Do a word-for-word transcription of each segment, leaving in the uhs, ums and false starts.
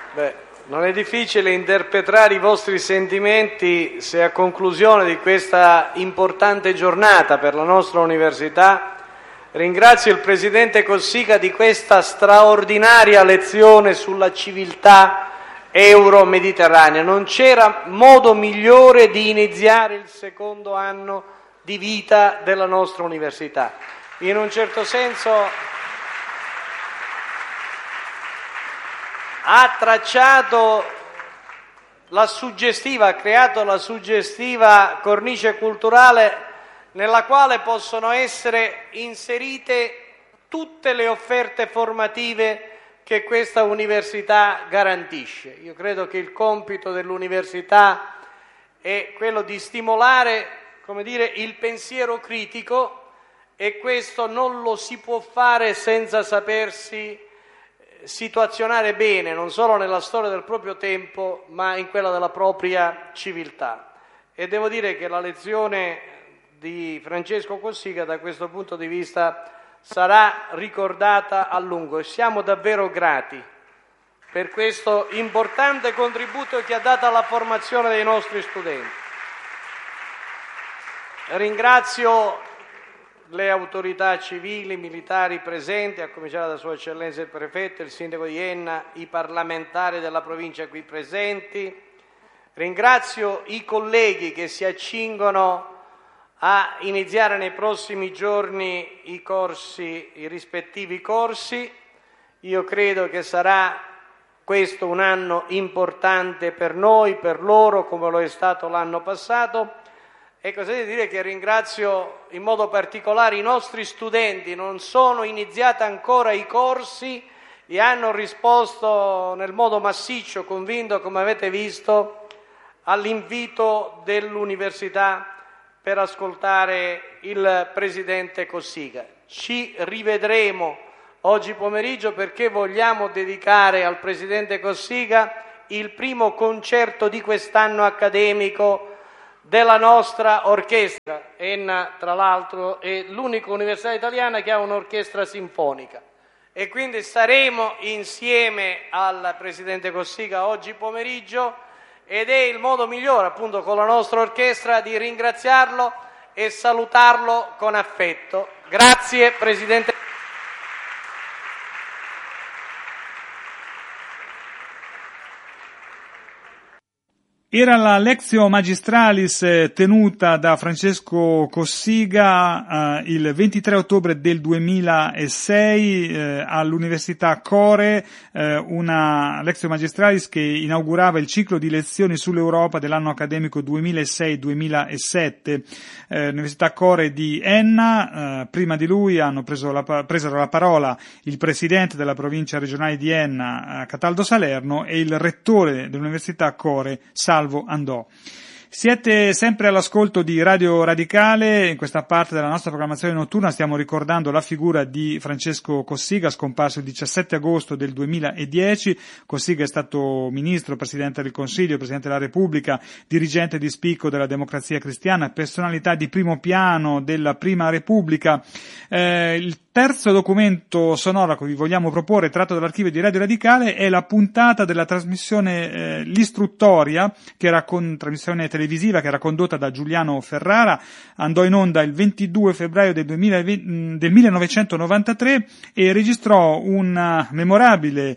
Beh, non è difficile interpretare i vostri sentimenti se a conclusione di questa importante giornata per la nostra università ringrazio il Presidente Cossiga di questa straordinaria lezione sulla civiltà euro-mediterranea. Non c'era modo migliore di iniziare il secondo anno di vita della nostra università. In un certo senso ha tracciato la suggestiva, ha creato la suggestiva cornice culturale nella quale possono essere inserite tutte le offerte formative che questa università garantisce. Io credo che il compito dell'università è quello di stimolare, come dire, il pensiero critico, e questo non lo si può fare senza sapersi situazionare bene, non solo nella storia del proprio tempo, ma in quella della propria civiltà. E devo dire che la lezione di Francesco Cossiga da questo punto di vista sarà ricordata a lungo e siamo davvero grati per questo importante contributo che ha dato alla formazione dei nostri studenti. Ringrazio le autorità civili, militari presenti, a cominciare da Sua Eccellenza il Prefetto, il Sindaco di Enna, i parlamentari della provincia qui presenti. Ringrazio i colleghi che si accingono a iniziare nei prossimi giorni i corsi, i rispettivi corsi. Io credo che sarà questo un anno importante per noi, per loro, come lo è stato l'anno passato. E così di dire che ringrazio in modo particolare i nostri studenti. Non sono iniziati ancora i corsi e hanno risposto nel modo massiccio, convinto, come avete visto, all'invito dell'università per ascoltare il Presidente Cossiga. Ci rivedremo oggi pomeriggio perché vogliamo dedicare al Presidente Cossiga il primo concerto di quest'anno accademico della nostra orchestra. Enna, tra l'altro, è l'unica università italiana che ha un'orchestra sinfonica e quindi saremo insieme al Presidente Cossiga oggi pomeriggio ed è il modo migliore, appunto, con la nostra orchestra di ringraziarlo e salutarlo con affetto. Grazie, Presidente. Era la Lectio Magistralis tenuta da Francesco Cossiga eh, il ventitré ottobre del duemilasei eh, all'Università Core, eh, una Lectio Magistralis che inaugurava il ciclo di lezioni sull'Europa dell'anno accademico duemilasei duemilasette. Eh, L'Università Core di Enna, eh, prima di lui hanno preso la, presero la parola il presidente della provincia regionale di Enna, eh, Cataldo Salerno, e il rettore dell'Università Core, Salvo Andò. Siete sempre all'ascolto di Radio Radicale. In questa parte della nostra programmazione notturna stiamo ricordando la figura di Francesco Cossiga, scomparso il diciassette agosto del duemiladieci. Cossiga è stato ministro, presidente del Consiglio, presidente della Repubblica, dirigente di spicco della Democrazia Cristiana, personalità di primo piano della Prima Repubblica. Eh, il terzo documento sonoro che vi vogliamo proporre, tratto dall'archivio di Radio Radicale, è la puntata della trasmissione eh, L'Istruttoria, che era con trasmissione televisiva che era condotta da Giuliano Ferrara, andò in onda il ventidue febbraio del, duemilaventi, del millenovecentonovantatré e registrò un memorabile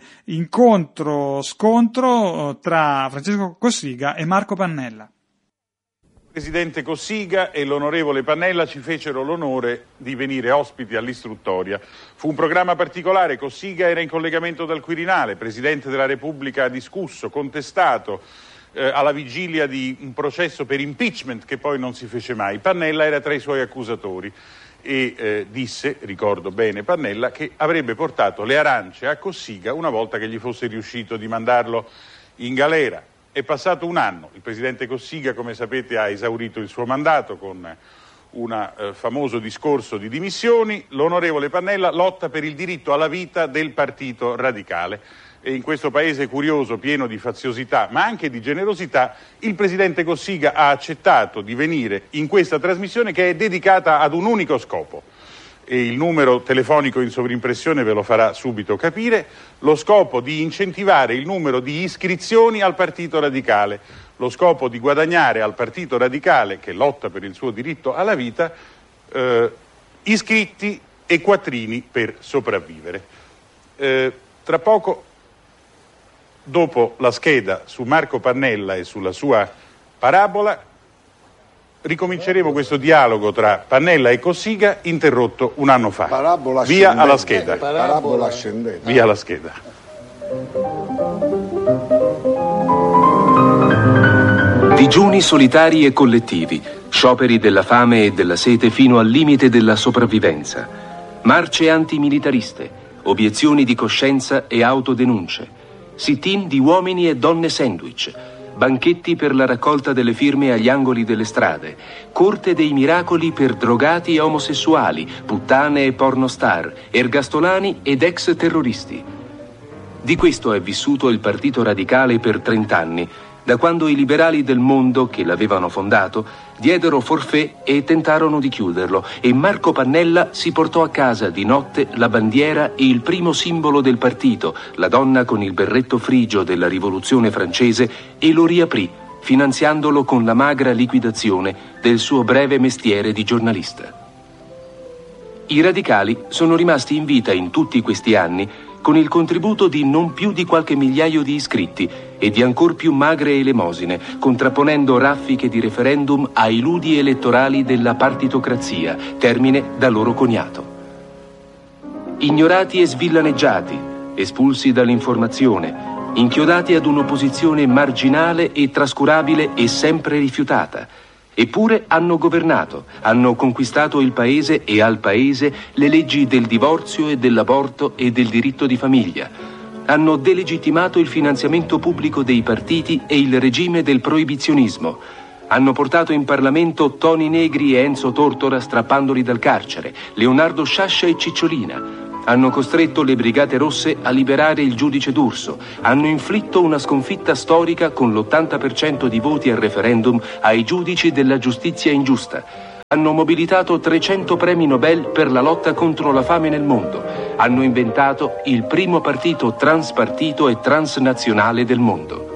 incontro-scontro tra Francesco Cossiga e Marco Pannella. Il Presidente Cossiga e l'onorevole Pannella ci fecero l'onore di venire ospiti all'Istruttoria. Fu un programma particolare. Cossiga era in collegamento dal Quirinale, Presidente della Repubblica discusso, contestato, eh, alla vigilia di un processo per impeachment che poi non si fece mai. Pannella era tra i suoi accusatori e eh, disse, ricordo bene Pannella, che avrebbe portato le arance a Cossiga una volta che gli fosse riuscito di mandarlo in galera. È passato un anno, il Presidente Cossiga, come sapete, ha esaurito il suo mandato con un eh, famoso discorso di dimissioni. L'onorevole Pannella lotta per il diritto alla vita del Partito Radicale. E in questo paese curioso, pieno di faziosità, ma anche di generosità, il Presidente Cossiga ha accettato di venire in questa trasmissione che è dedicata ad un unico scopo: e il numero telefonico in sovrimpressione ve lo farà subito capire, lo scopo di incentivare il numero di iscrizioni al Partito Radicale, lo scopo di guadagnare al Partito Radicale, che lotta per il suo diritto alla vita, eh, iscritti e quattrini per sopravvivere. Eh, tra poco, dopo la scheda su Marco Pannella e sulla sua parabola, ricominceremo questo dialogo tra Pannella e Cossiga, interrotto un anno fa. Parabola Via ascendente. alla scheda. Parabola ascendente. Via alla scheda. Digiuni solitari e collettivi, scioperi della fame e della sete fino al limite della sopravvivenza, marce antimilitariste, obiezioni di coscienza e autodenunce, sit-in di uomini e donne sandwich, banchetti per la raccolta delle firme agli angoli delle strade, corte dei miracoli per drogati e omosessuali, puttane e pornostar, ergastolani ed ex terroristi. Di questo è vissuto il Partito Radicale per trent'anni, da quando i liberali del mondo che l'avevano fondato diedero forfait e tentarono di chiuderlo, e Marco Pannella si portò a casa di notte la bandiera e il primo simbolo del partito, la donna con il berretto frigio della rivoluzione francese, e lo riaprì, finanziandolo con la magra liquidazione del suo breve mestiere di giornalista. I radicali sono rimasti in vita in tutti questi anni con il contributo di non più di qualche migliaio di iscritti e di ancor più magre elemosine, contrapponendo raffiche di referendum ai ludi elettorali della partitocrazia, termine da loro coniato. Ignorati e svillaneggiati, espulsi dall'informazione, inchiodati ad un'opposizione marginale e trascurabile e sempre rifiutata, eppure hanno governato, hanno conquistato il paese e al paese le leggi del divorzio e dell'aborto e del diritto di famiglia. Hanno delegittimato il finanziamento pubblico dei partiti e il regime del proibizionismo. Hanno portato in Parlamento Toni Negri e Enzo Tortora strappandoli dal carcere, Leonardo Sciascia e Cicciolina. Hanno costretto le Brigate Rosse a liberare il giudice D'Urso. Hanno inflitto una sconfitta storica con l'ottanta per cento di voti al referendum ai giudici della giustizia ingiusta. Hanno mobilitato trecento premi Nobel per la lotta contro la fame nel mondo. Hanno inventato il primo partito transpartito e transnazionale del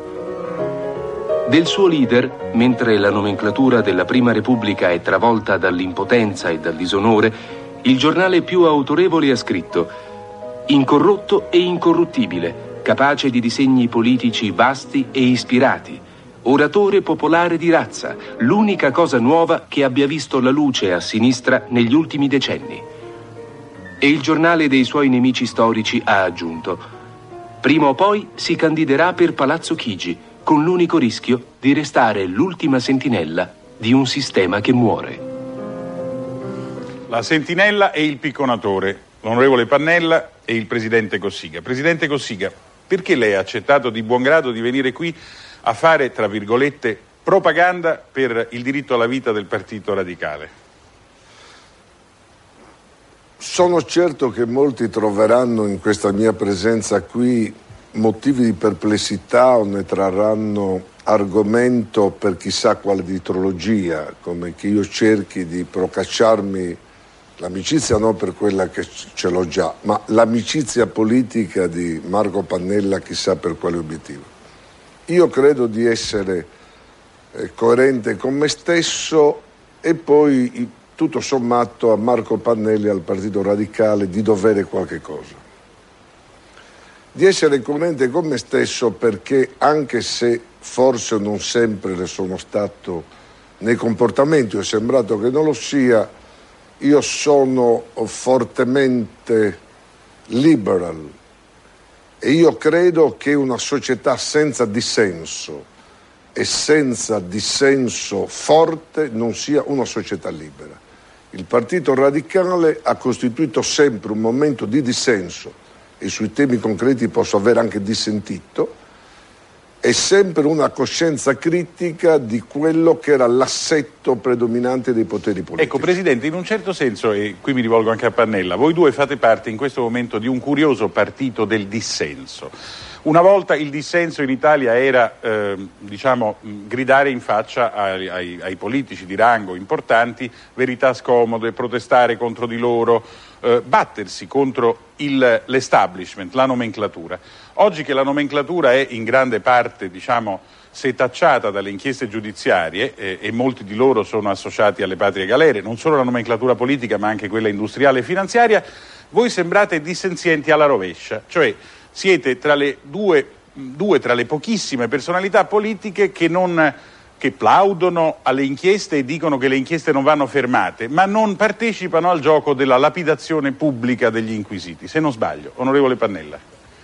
mondo. Del suo leader, mentre la nomenclatura della Prima Repubblica è travolta dall'impotenza e dal disonore, il giornale più autorevole ha scritto: incorrotto e incorruttibile, capace di disegni politici vasti e ispirati, oratore popolare di razza, l'unica cosa nuova che abbia visto la luce a sinistra negli ultimi decenni. E il giornale dei suoi nemici storici ha aggiunto: prima o poi si candiderà per Palazzo Chigi, con l'unico rischio di restare l'ultima sentinella di un sistema che muore. La sentinella e il picconatore, l'onorevole Pannella e il presidente Cossiga. Presidente Cossiga, perché lei ha accettato di buon grado di venire qui a fare, tra virgolette, propaganda per il diritto alla vita del Partito Radicale? Sono certo che molti troveranno in questa mia presenza qui motivi di perplessità o ne trarranno argomento per chissà quale dietrologia, come che io cerchi di procacciarmi l'amicizia, non per quella che ce l'ho già, ma l'amicizia politica di Marco Pannella chissà per quale obiettivo. Io credo di essere eh, coerente con me stesso e poi tutto sommato a Marco Pannella e al Partito Radicale di dovere qualche cosa. Di essere coerente con me stesso perché, anche se forse non sempre le sono stato nei comportamenti, è sembrato che non lo sia, io sono fortemente liberal e io credo che una società senza dissenso e senza dissenso forte non sia una società libera. Il Partito Radicale ha costituito sempre un momento di dissenso e sui temi concreti posso aver anche dissentito, è sempre una coscienza critica di quello che era l'assetto predominante dei poteri politici. Ecco, Presidente, in un certo senso, e qui mi rivolgo anche a Pannella, voi due fate parte in questo momento di un curioso partito del dissenso. Una volta il dissenso in Italia era, eh, diciamo, gridare in faccia ai, ai, ai politici di rango importanti verità scomode, protestare contro di loro, eh, battersi contro il, l'establishment, la nomenclatura. Oggi che la nomenclatura è in grande parte, diciamo, setacciata dalle inchieste giudiziarie eh, e molti di loro sono associati alle patrie galere, non solo la nomenclatura politica ma anche quella industriale e finanziaria, voi sembrate dissenzienti alla rovescia, cioè siete tra le due, due tra le pochissime personalità politiche che non che plaudono alle inchieste e dicono che le inchieste non vanno fermate, ma non partecipano al gioco della lapidazione pubblica degli inquisiti, se non sbaglio. Onorevole Pannella.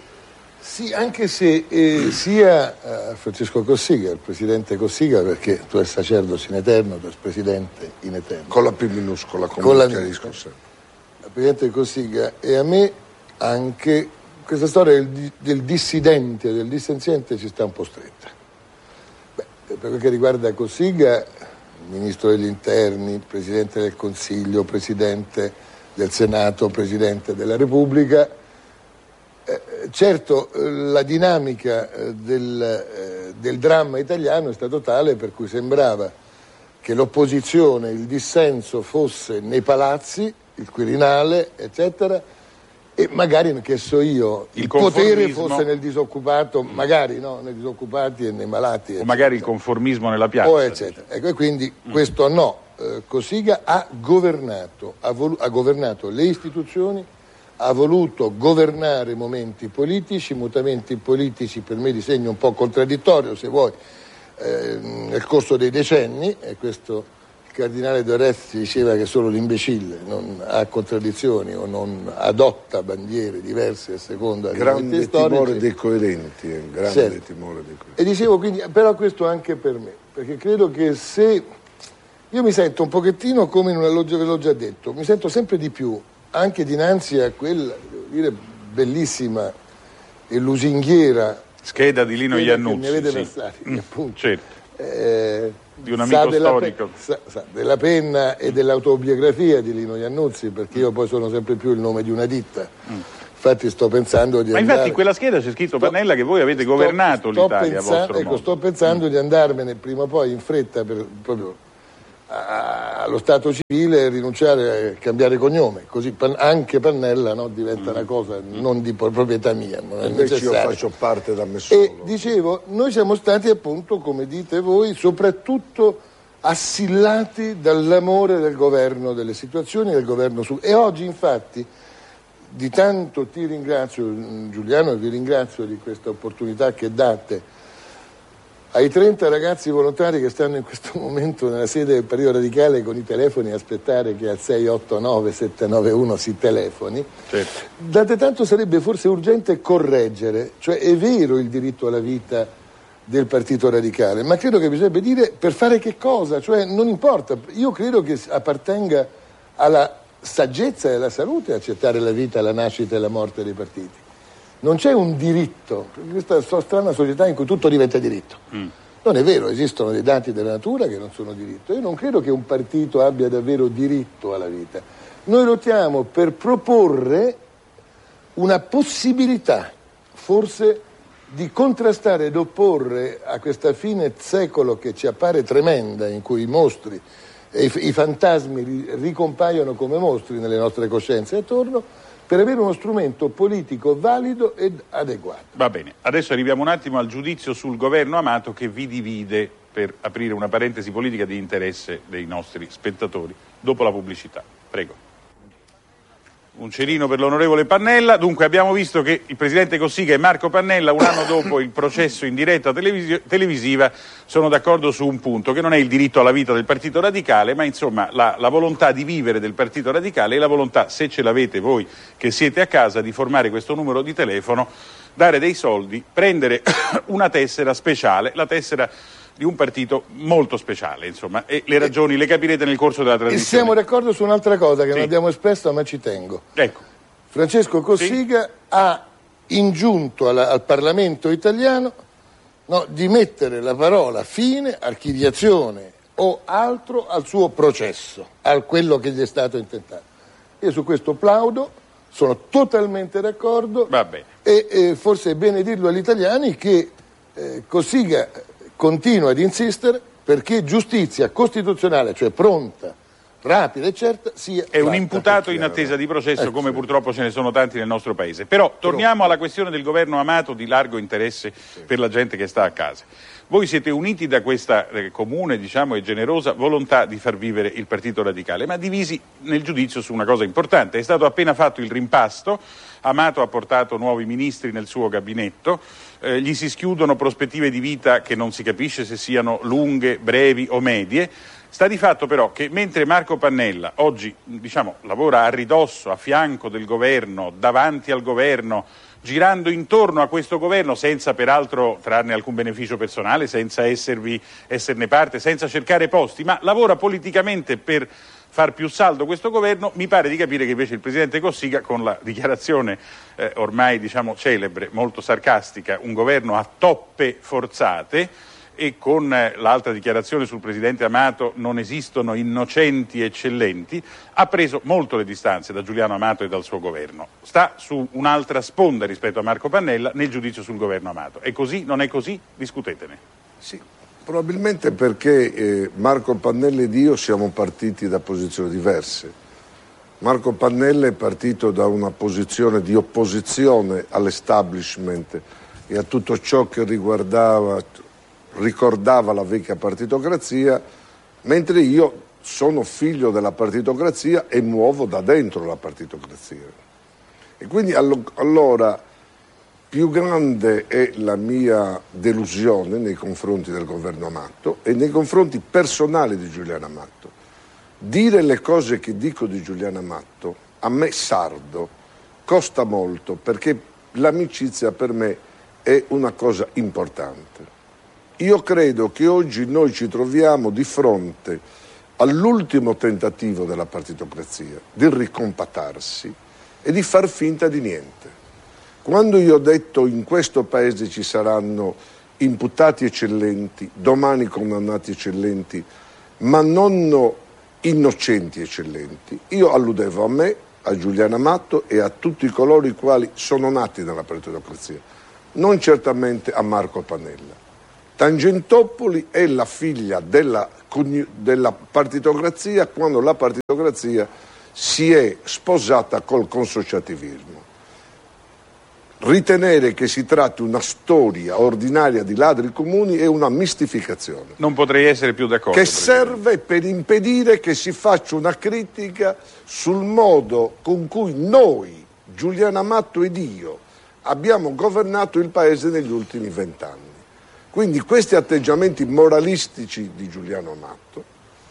Sì, anche se eh, sia eh, Francesco Cossiga, il presidente Cossiga, perché tu sei sacerdote in eterno, tu sei presidente in eterno. Con la P minuscola, come con la minuscola. Il presidente Cossiga, e a me anche questa storia del, del dissidente, del dissenziente ci sta un po' stretta. Beh, per quel che riguarda Cossiga, il ministro degli interni, presidente del Consiglio, presidente del Senato, presidente della Repubblica, Eh, certo, eh, la dinamica eh, del, eh, del dramma italiano è stato tale per cui sembrava che l'opposizione, il dissenso fosse nei palazzi, il Quirinale, eccetera, e magari, che so io, il, il potere fosse nel disoccupato, magari no, nei disoccupati e nei malati, eccetera. O magari il conformismo nella piazza. O eccetera. Ecco, e quindi mm. questo no. Eh, Cossiga ha governato, ha, volu- ha governato le istituzioni, ha voluto governare momenti politici, mutamenti politici per me di segno un po' contraddittorio, se vuoi, eh, nel corso dei decenni, e questo il cardinale Dorezzi diceva che solo l'imbecille non ha contraddizioni o non adotta bandiere diverse a seconda dei grande timore dei coerenti, eh, grande sì. timore dei coerenti. E dicevo quindi, però questo anche per me, perché credo che se io mi sento un pochettino come in una loggia, ve l'ho già detto, mi sento sempre di più anche dinanzi a quella, devo dire, bellissima e lusinghiera scheda di Lino Iannuzzi, mi avete sì. versati, mm, appunto, certo. eh, di un amico della storico pe- sa, sa, della penna e dell'autobiografia di Lino Iannuzzi, perché io poi sono sempre più il nome di una ditta. Mm. Infatti sto pensando di ma andare... infatti in quella scheda c'è scritto, sto, Pannella, che voi avete sto, governato sto l'Italia pensa- a vostro ecco, modo. sto pensando mm. di andarmene prima o poi in fretta per proprio allo stato civile, rinunciare a cambiare cognome, così anche Pannella, no, diventa mm. una cosa non di proprietà mia, non è invece necessario. Io faccio parte da me solo. E dicevo, noi siamo stati appunto, come dite voi, soprattutto assillati dall'amore del governo delle situazioni, del governo su. E oggi infatti di tanto ti ringrazio, Giuliano, vi ringrazio di questa opportunità che date ai trenta ragazzi volontari che stanno in questo momento nella sede del Partito Radicale con i telefoni a aspettare che al sei otto nove sette nove uno si telefoni. Certo. Date tanto sarebbe forse urgente correggere, cioè è vero il diritto alla vita del Partito Radicale, ma credo che bisognerebbe dire per fare che cosa, cioè non importa, io credo che appartenga alla saggezza e alla salute accettare la vita, la nascita e la morte dei partiti. Non c'è un diritto, questa strana società in cui tutto diventa diritto. Mm. Non è vero, esistono dei dati della natura che non sono diritto. Io non credo che un partito abbia davvero diritto alla vita. Noi lottiamo per proporre una possibilità, forse, di contrastare ed opporre a questa fine secolo che ci appare tremenda, in cui i mostri e i, i fantasmi ricompaiono come mostri nelle nostre coscienze attorno, per avere uno strumento politico valido ed adeguato. Va bene, adesso arriviamo un attimo al giudizio sul governo Amato che vi divide, per aprire una parentesi politica di interesse dei nostri spettatori, dopo la pubblicità. Prego. Un cerino per l'onorevole Pannella. Dunque abbiamo visto che il presidente Cossiga e Marco Pannella, un anno dopo il processo in diretta televisi- televisiva, sono d'accordo su un punto, che non è il diritto alla vita del Partito Radicale, ma insomma la, la volontà di vivere del Partito Radicale e la volontà, se ce l'avete voi che siete a casa, di formare questo numero di telefono, dare dei soldi, prendere una tessera speciale, la tessera di un partito molto speciale, insomma, e le ragioni le capirete nel corso della trasmissione. E siamo d'accordo su un'altra cosa che sì. non abbiamo espresso, ma ci tengo. Ecco. Francesco Cossiga sì. ha ingiunto alla, al Parlamento italiano no, di mettere la parola fine, archiviazione o altro al suo processo, a quello che gli è stato intentato. Io su questo plaudo, sono totalmente d'accordo. Va bene. E eh, forse è bene dirlo agli italiani che eh, Cossiga continua ad insistere perché giustizia costituzionale, cioè pronta rapida e certa sia è un imputato in attesa di processo, come purtroppo ce ne sono tanti nel nostro paese. Però torniamo alla questione del governo Amato, di largo interesse per la gente che sta a casa. Voi siete uniti da questa eh, comune, diciamo, e generosa volontà di far vivere il Partito Radicale, ma divisi nel giudizio su una cosa importante. È stato appena fatto il rimpasto, Amato ha portato nuovi ministri nel suo gabinetto, eh, gli si schiudono prospettive di vita che non si capisce se siano lunghe, brevi o medie. Sta di fatto però che mentre Marco Pannella oggi, diciamo, lavora a ridosso, a fianco del governo, davanti al governo, girando intorno a questo governo senza peraltro trarne alcun beneficio personale, senza esservi, esserne parte, senza cercare posti, ma lavora politicamente per far più saldo questo governo, mi pare di capire che invece il Presidente Cossiga, con la dichiarazione eh, ormai diciamo celebre, molto sarcastica, un governo a toppe forzate, e con eh, l'altra dichiarazione sul Presidente Amato, non esistono innocenti eccellenti, ha preso molto le distanze da Giuliano Amato e dal suo governo. Sta su un'altra sponda rispetto a Marco Pannella nel giudizio sul governo Amato. È così? Non è così? Discutetene. Sì, probabilmente perché eh, Marco Pannella ed io siamo partiti da posizioni diverse. Marco Pannella è partito da una posizione di opposizione all'establishment e a tutto ciò che riguardava ricordava la vecchia partitocrazia, mentre io sono figlio della partitocrazia e muovo da dentro la partitocrazia. E quindi allo, allora più grande è la mia delusione nei confronti del governo Amato e nei confronti personali di Giuliano Amato. Dire le cose che dico di Giuliano Amato, a me sardo, costa molto, perché l'amicizia per me è una cosa importante. Io credo che oggi noi ci troviamo di fronte all'ultimo tentativo della partitocrazia di ricompattarsi e di far finta di niente. Quando io ho detto in questo paese ci saranno imputati eccellenti, domani condannati eccellenti, ma non innocenti eccellenti, io alludevo a me, a Giuliano Amato e a tutti coloro i quali sono nati nella partitocrazia, non certamente a Marco Pannella. Tangentopoli è la figlia della, della partitocrazia quando la partitocrazia si è sposata col consociativismo. Ritenere che si tratti una storia ordinaria di ladri comuni è una mistificazione. Non potrei essere più d'accordo. Che serve per impedire che si faccia una critica sul modo con cui noi, Giuliano Amato ed io, abbiamo governato il paese negli ultimi vent'anni. Quindi questi atteggiamenti moralistici di Giuliano Amato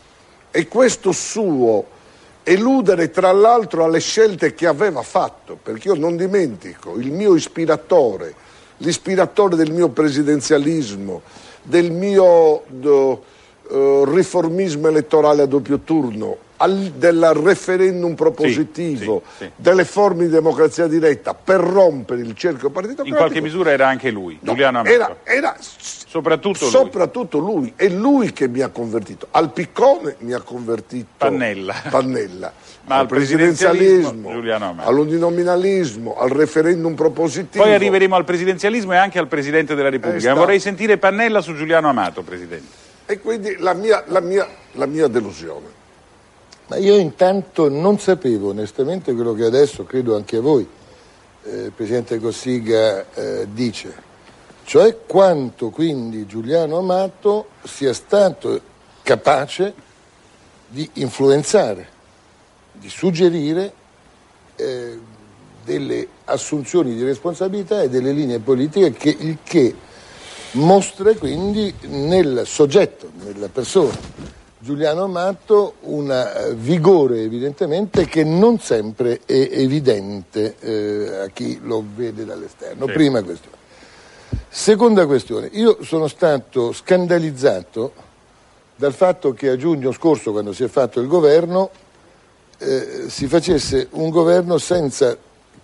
e questo suo eludere tra l'altro alle scelte che aveva fatto, perché io non dimentico il mio ispiratore, l'ispiratore del mio presidenzialismo, del mio do, uh, riformismo elettorale a doppio turno, al, del referendum propositivo, sì, sì, sì. delle forme di democrazia diretta per rompere il cerchio partitocratico. In qualche misura era anche lui, no, Giuliano Amato. Era, era soprattutto, soprattutto lui. lui. È lui che mi ha convertito. Al piccone mi ha convertito Pannella. Pannella. Ma al presidenzialismo, presidenzialismo all'uninominalismo, al referendum propositivo. Poi arriveremo al presidenzialismo e anche al Presidente della Repubblica. Vorrei sentire Pannella su Giuliano Amato, Presidente. E quindi la mia, la mia, la mia delusione. Ma io intanto non sapevo onestamente quello che adesso credo anche a voi, eh, il Presidente Cossiga eh, dice, cioè quanto quindi Giuliano Amato sia stato capace di influenzare, di suggerire eh, delle assunzioni di responsabilità e delle linee politiche, che, il che mostra quindi nel soggetto, nella persona Giuliano Amato, un vigore evidentemente che non sempre è evidente eh, a chi lo vede dall'esterno. Sì. Prima questione. Seconda questione, io sono stato scandalizzato dal fatto che a giugno scorso, quando si è fatto il governo, eh, si facesse un governo senza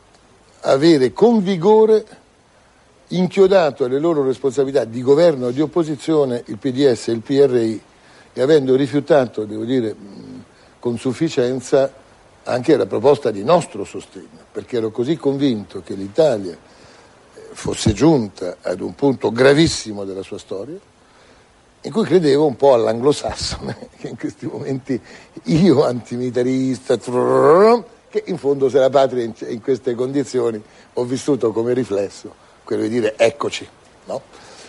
avere con vigore inchiodato alle loro responsabilità di governo e di opposizione il P D S e il P R I, e avendo rifiutato, devo dire, con sufficienza anche la proposta di nostro sostegno, perché ero così convinto che l'Italia fosse giunta ad un punto gravissimo della sua storia, in cui credevo un po' all'anglosassone, che in questi momenti io antimilitarista, che in fondo se la patria in, in queste condizioni ho vissuto come riflesso quello di dire eccoci, no?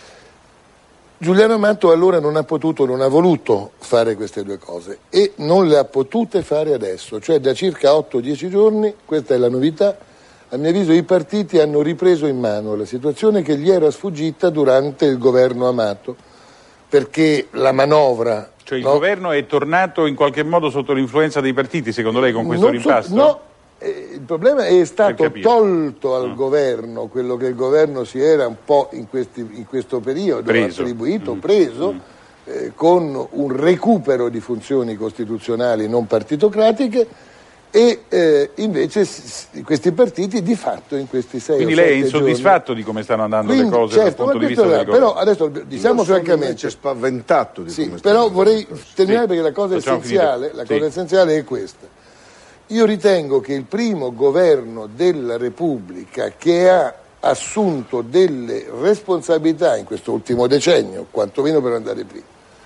Giuliano Amato allora non ha potuto, non ha voluto fare queste due cose e non le ha potute fare adesso, cioè da circa otto dieci giorni, questa è la novità, a mio avviso i partiti hanno ripreso in mano la situazione che gli era sfuggita durante il governo Amato, perché la manovra... Cioè il no? governo è tornato in qualche modo sotto l'influenza dei partiti, secondo lei, con questo non rimpasto? So, no, eh, il problema è stato tolto al no. governo quello che il governo si era un po' in, questi, in questo periodo preso. attribuito, mm. preso, mm. eh, con un recupero di funzioni costituzionali non partitocratiche e eh, invece s- questi partiti di fatto in questi sei Quindi o lei è sette insoddisfatto giorni, di come stanno andando Quindi, le cose certo, dal punto ma di vista è, del governo? però adesso diciamo Io sono francamente spaventato di sì, come però stanno vorrei andando. terminare Sì. perché la cosa Facciamo essenziale, finire. la Sì. cosa essenziale è questa. Io ritengo che il primo governo della Repubblica che ha assunto delle responsabilità in questo ultimo decennio, quantomeno per andare prima,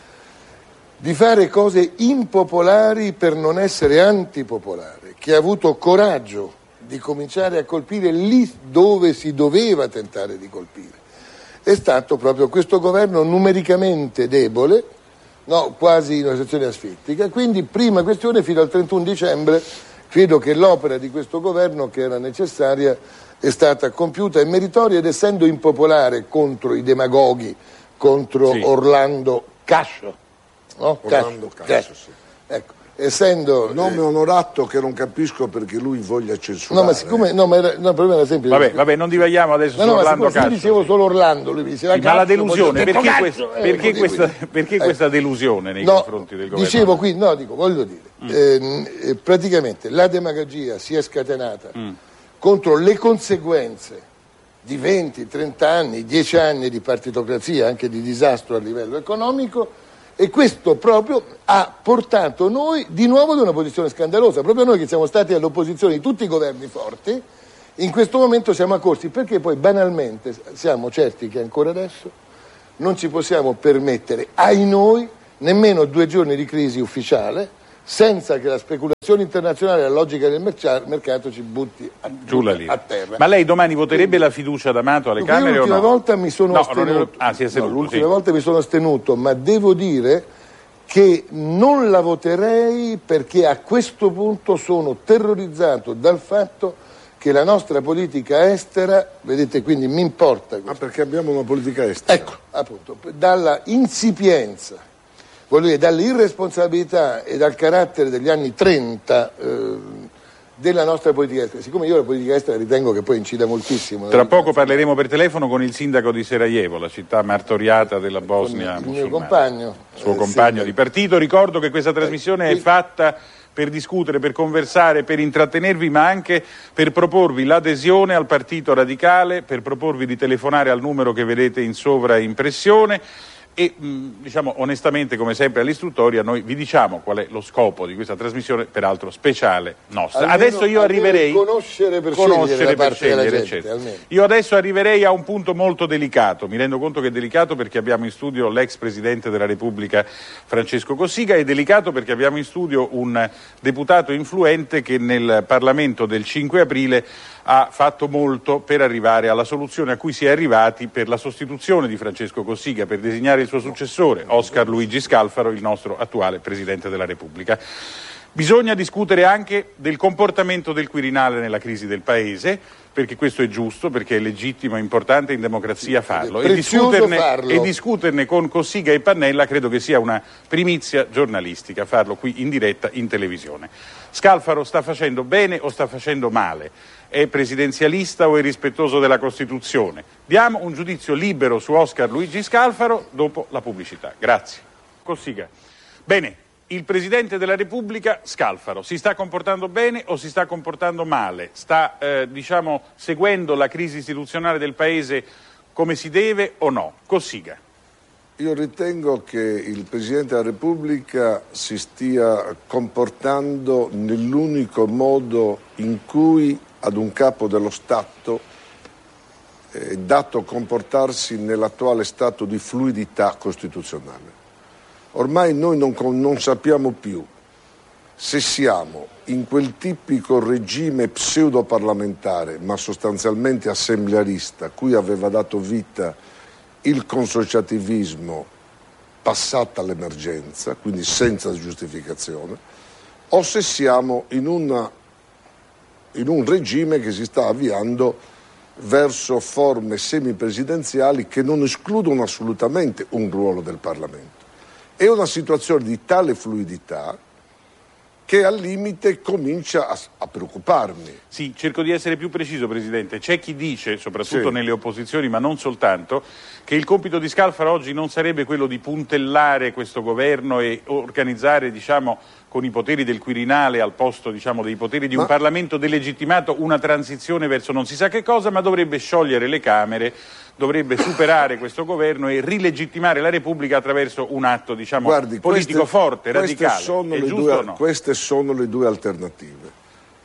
di fare cose impopolari per non essere antipopolare, che ha avuto coraggio di cominciare a colpire lì dove si doveva tentare di colpire, è stato proprio questo governo numericamente debole, no, quasi in una situazione asfittica. Quindi prima questione, fino al trentuno dicembre credo che l'opera di questo governo, che era necessaria, è stata compiuta e meritoria, ed essendo impopolare contro i demagoghi, contro sì. Orlando Cascio, no? Orlando Cascio, Cascio, sì. Ecco, essendo nome eh, onorato che non capisco perché lui voglia censurare. no, ma siccome no, ma era, no, il problema era semplice. Vabbè, vabbè, non divaghiamo adesso no, su no, Orlando ma siccome Cascio. io dicevo sì. solo Orlando, lui mi diceva Sì, ma Cascio, la delusione, poi ho detto perché, Cascio, quest- eh, perché, così, questa, quindi. perché Eh. questa delusione nei No, confronti del governo? dicevo qui, no, dico, voglio dire, mm. ehm, eh, praticamente la demagogia si è scatenata mm. contro le conseguenze di venti, trenta anni, dieci anni di partitocrazia, anche di disastro a livello economico, e questo proprio ha portato noi di nuovo ad una posizione scandalosa. Proprio noi che siamo stati all'opposizione di tutti i governi forti, in questo momento siamo accorsi, perché poi banalmente siamo certi che ancora adesso non ci possiamo permettere, ai noi, nemmeno due giorni di crisi ufficiale, senza che la speculazione internazionale e la logica del mercato ci butti a, Giù la a linea. terra. Ma lei domani voterebbe la fiducia ad Amato alle Dunque, Camere o l'ultima no? volta mi sono no, astenuto. Ah, si è astenuto, no, l'ultima sì. volta mi sono astenuto, ma devo dire che non la voterei perché a questo punto sono terrorizzato dal fatto che la nostra politica estera, vedete, quindi mi importa questo. Ah, perché abbiamo una politica estera. Ecco, appunto, dalla insipienza, voglio dire, dall'irresponsabilità e dal carattere degli anni trenta eh, della nostra politica estera. Siccome io la politica estera ritengo che poi incida moltissimo. Tra poco parleremo per telefono con il sindaco di Sarajevo, la città martoriata della Bosnia il musulmana. mio compagno. Suo eh, compagno sì, di partito. Ricordo che questa trasmissione eh, è fatta per discutere, per conversare, per intrattenervi, ma anche per proporvi l'adesione al Partito Radicale, per proporvi di telefonare al numero che vedete in sovraimpressione. E mh, diciamo onestamente, come sempre all'istruttoria, noi vi diciamo qual è lo scopo di questa trasmissione, peraltro speciale nostra. Almeno, adesso io arriverei conoscere per conoscere scegliere, per parte scegliere, della gente, eccetera. almeno. Io adesso arriverei a un punto molto delicato. Mi rendo conto che è delicato perché abbiamo in studio l'ex Presidente della Repubblica Francesco Cossiga, è delicato perché abbiamo in studio un deputato influente che nel Parlamento del cinque aprile ha fatto molto per arrivare alla soluzione a cui si è arrivati per la sostituzione di Francesco Cossiga, per designare il suo successore, Oscar Luigi Scalfaro, il nostro attuale Presidente della Repubblica. Bisogna discutere anche del comportamento del Quirinale nella crisi del Paese, perché questo è giusto, perché è legittimo e importante in democrazia farlo. E discuterne, farlo. e discuterne con Cossiga e Pannella credo che sia una primizia giornalistica, farlo qui in diretta in televisione. Scalfaro sta facendo bene o sta facendo male? È presidenzialista o è rispettoso della Costituzione? Diamo un giudizio libero su Oscar Luigi Scalfaro dopo la pubblicità. Grazie. Cossiga. Bene, il Presidente della Repubblica Scalfaro si sta comportando bene o si sta comportando male? Sta, eh, diciamo, seguendo la crisi istituzionale del Paese come si deve o no? Cossiga. Io ritengo che il Presidente della Repubblica si stia comportando nell'unico modo in cui ad un capo dello Stato eh, dato comportarsi nell'attuale stato di fluidità costituzionale. Ormai noi non, non sappiamo più se siamo in quel tipico regime pseudo-parlamentare, ma sostanzialmente assemblearista, cui aveva dato vita il consociativismo passata l'emergenza, quindi senza giustificazione, o se siamo in, una, in un regime che si sta avviando verso forme semipresidenziali che non escludono assolutamente un ruolo del Parlamento. È una situazione di tale fluidità che al limite comincia a, a preoccuparmi. Sì, cerco di essere più preciso, Presidente. C'è chi dice, soprattutto sì. nelle opposizioni, ma non soltanto, che il compito di Scalfaro oggi non sarebbe quello di puntellare questo governo e organizzare, diciamo, con i poteri del Quirinale al posto, diciamo, dei poteri di ma... un Parlamento delegittimato una transizione verso non si sa che cosa, ma dovrebbe sciogliere le Camere, dovrebbe superare questo governo e rilegittimare la Repubblica attraverso un atto, diciamo, Guardi, politico queste, forte, queste radicale. Sono È le giusto due, o no? Queste sono le due alternative.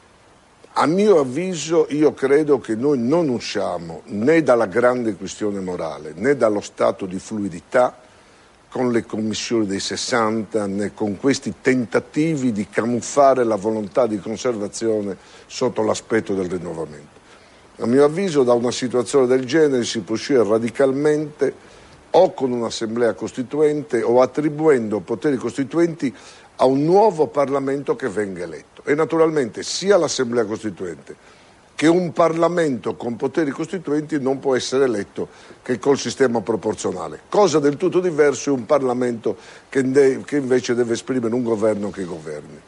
A mio avviso, io credo che noi non usciamo né dalla grande questione morale, né dallo stato di fluidità con le commissioni dei sessanta, né con questi tentativi di camuffare la volontà di conservazione sotto l'aspetto del rinnovamento. A mio avviso, da una situazione del genere si può uscire radicalmente o con un'assemblea costituente o attribuendo poteri costituenti a un nuovo Parlamento che venga eletto. E naturalmente sia l'assemblea costituente che un Parlamento con poteri costituenti non può essere eletto che col sistema proporzionale. Cosa del tutto diverso è un Parlamento che, de- che invece deve esprimere un governo che governi.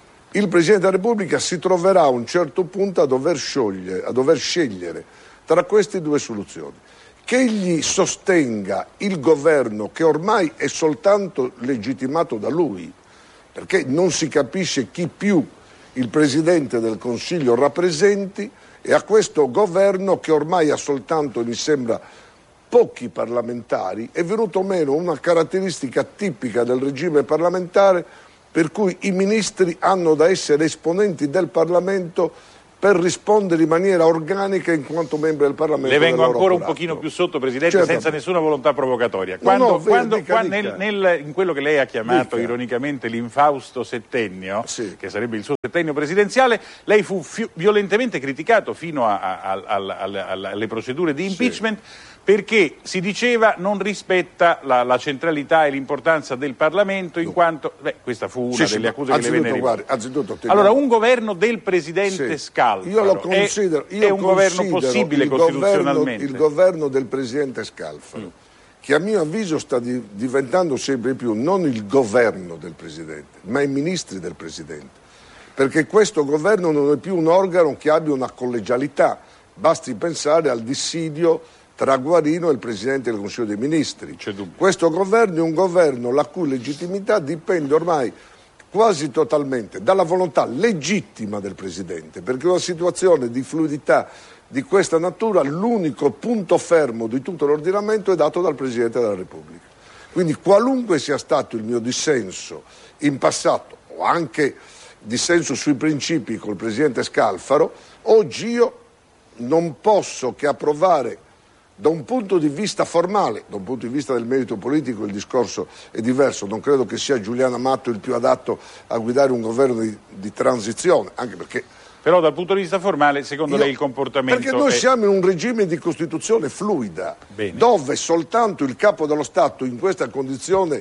Il Presidente della Repubblica si troverà a un certo punto a dover, sciogliere, a dover scegliere tra queste due soluzioni. Che egli sostenga il governo che ormai è soltanto legittimato da lui, perché non si capisce chi più il Presidente del Consiglio rappresenti, e a questo governo che ormai ha soltanto, mi sembra, pochi parlamentari, è venuto meno una caratteristica tipica del regime parlamentare per cui i ministri hanno da essere esponenti del Parlamento per rispondere in maniera organica in quanto membri del Parlamento. Le vengo ancora operato. un pochino più sotto, Presidente, certo. Senza nessuna volontà provocatoria. Quando, no, no, quando, dica, quando dica. Nel, nel, in quello che lei ha chiamato dica. ironicamente l'infausto settennio, sì. che sarebbe il suo settennio presidenziale, lei fu fi- violentemente criticato fino a, a, a, a, a, a, alle procedure di impeachment, sì. perché si diceva non rispetta la, la centralità e l'importanza del Parlamento, in quanto, beh, questa fu una sì, delle sì, accuse che le venne rivolte. Anzitutto, allora, un governo del Presidente sì. Scalfaro io lo considero, io è un governo possibile il costituzionalmente? Governo, il governo del Presidente Scalfaro, mm. che a mio avviso sta di, diventando sempre più non il governo del Presidente, ma i ministri del Presidente. Perché questo governo non è più un organo che abbia una collegialità, basti pensare al dissidio tra Guarino e il Presidente del Consiglio dei Ministri. Questo governo è un governo la cui legittimità dipende ormai quasi totalmente dalla volontà legittima del Presidente, perché in una situazione di fluidità di questa natura l'unico punto fermo di tutto l'ordinamento è dato dal Presidente della Repubblica. Quindi qualunque sia stato il mio dissenso in passato, o anche dissenso sui principi col Presidente Scalfaro, oggi io non posso che approvare. Da un punto di vista formale, da un punto di vista del merito politico il discorso è diverso, non credo che sia Giuliano Amato il più adatto a guidare un governo di, di transizione, anche perché... Però dal punto di vista formale, secondo io, lei il comportamento... Perché noi è... siamo in un regime di Costituzione fluida, Bene. dove soltanto il Capo dello Stato in questa condizione,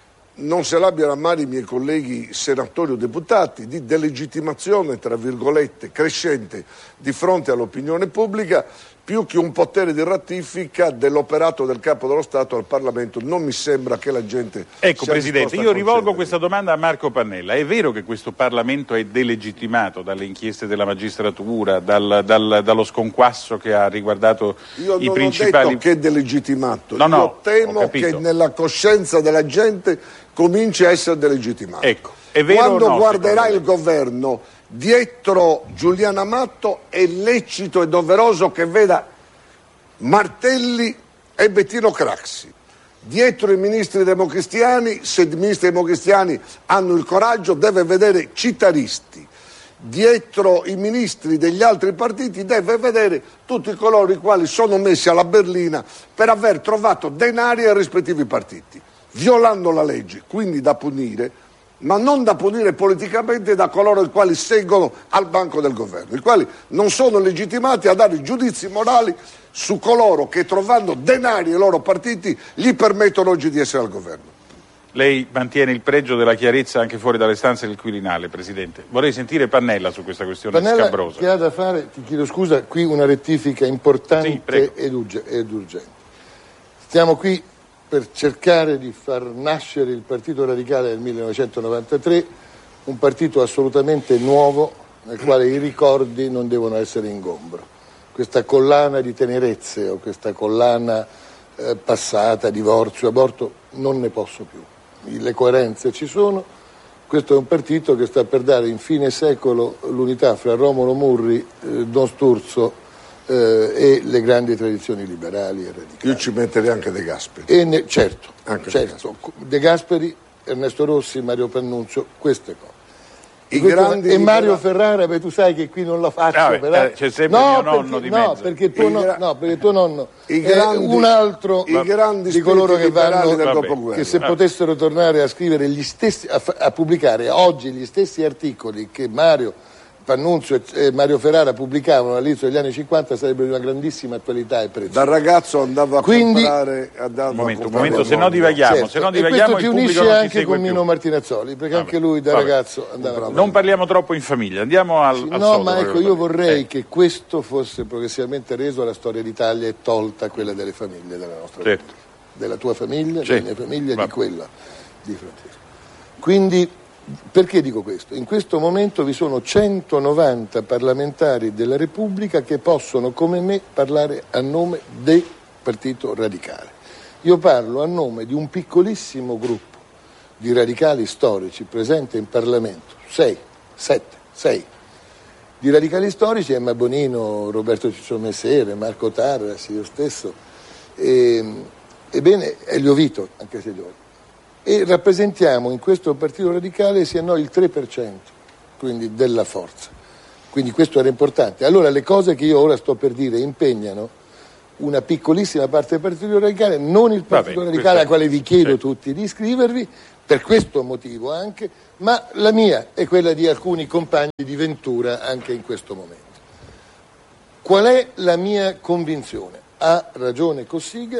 non se l'abbiano a male i miei colleghi senatori o deputati, di delegittimazione, tra virgolette, crescente di fronte all'opinione pubblica, più che un potere di ratifica dell'operato del Capo dello Stato al Parlamento, non mi sembra che la gente... Ecco, sia Presidente, io rivolgo concedere. questa domanda a Marco Pannella. È vero che questo Parlamento è delegittimato dalle inchieste della magistratura, dal, dal, dallo sconquasso che ha riguardato io i non principali... ho detto che è delegittimato, no, no, io temo che nella coscienza della gente cominci a essere delegittimato. Ecco, è vero Quando o no, guarderà il governo dietro Giuliano Amato è lecito e doveroso che veda Martelli e Bettino Craxi. Dietro i ministri democristiani, se i ministri democristiani hanno il coraggio, deve vedere Citaristi. dietro i ministri degli altri partiti deve vedere tutti coloro i quali sono messi alla berlina per aver trovato denari ai rispettivi partiti, violando la legge, quindi da punire, ma non da punire politicamente da coloro i quali seguono al banco del governo, i quali non sono legittimati a dare giudizi morali su coloro che, trovando denari ai loro partiti, gli permettono oggi di essere al governo. Lei mantiene il pregio della chiarezza anche fuori dalle stanze del Quirinale, Presidente. Vorrei sentire Pannella su questa questione Pannella, scabrosa. che ha da fare, ti chiedo scusa, qui una rettifica importante sì, ed, urge, ed urgente. Stiamo qui per cercare di far nascere il Partito Radicale del millenovecentonovantatré, un partito assolutamente nuovo nel quale i ricordi non devono essere ingombro. Questa collana di tenerezze o questa collana eh, passata, divorzio, aborto, non ne posso più. Le coerenze ci sono. Questo è un partito che sta per dare in fine secolo l'unità fra Romolo Murri, eh, Don Sturzo eh, e le grandi tradizioni liberali e radicali. Io ci metterei anche De Gasperi. E ne, certo, anche certo. De Gasperi, Ernesto Rossi, Mario Pannunzio, queste cose. I grandi e Mario libera... Ferrara, beh, tu sai che qui non la faccio, ah, però... eh, c'è sempre no, mio nonno perché, di no, mezzo. perché tuo no, gra... no, perché tuo nonno I è grandi, un altro i grandi di coloro che vanno, del dopoguerra. che se ah. potessero tornare a scrivere gli stessi, a, a pubblicare oggi gli stessi articoli che Mario Pannunzio e Mario Ferrara pubblicavano all'inizio degli anni cinquanta, sarebbe di una grandissima attualità e prezzo. Da ragazzo andavo a Quindi, comprare andavo un momento, a un momento, se no mondo. divaghiamo, certo. se no E divaghiamo questo ti il unisce pubblico non ci anche segue con Mino più. Martinazzoli, perché Vabbè, anche lui da vabbè. ragazzo andava a Non parliamo troppo in famiglia, andiamo al, Sì, al no, sodo, ma ecco, volevo io dire. vorrei Eh, che questo fosse progressivamente reso alla storia d'Italia e tolta quella delle famiglie della nostra Certo. famiglia, della tua famiglia, Sì. della mia famiglia e Va. di quella di Francesco. Quindi, perché dico questo? In questo momento vi sono centonovanta parlamentari della Repubblica che possono, come me, parlare a nome del Partito Radicale. Io parlo a nome di un piccolissimo gruppo di radicali storici presente in Parlamento, sei, sette, sei. Di radicali storici, Emma Bonino, Roberto Ciccio Messere, Marco Tarras, io stesso, e, ebbene Elio Vito, anche se giovane. E rappresentiamo in questo Partito Radicale sì e no il tre per cento, quindi della forza. Quindi questo era importante. Allora le cose che io ora sto per dire impegnano una piccolissima parte del Partito Radicale, non il Partito bene, Radicale al quale vi chiedo sì. tutti di iscrivervi, per questo motivo anche, ma la mia e quella di alcuni compagni di Ventura anche in questo momento. Qual è la mia convinzione? Ha ragione Cossiga,